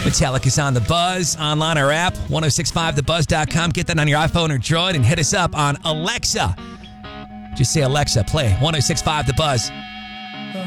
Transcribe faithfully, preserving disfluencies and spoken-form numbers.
Metallica's on The Buzz, online or app, ten sixty-five the buzz dot com. Get that on your iPhone or Droid and hit us up on Alexa. Just say, Alexa, play ten sixty-five The Buzz.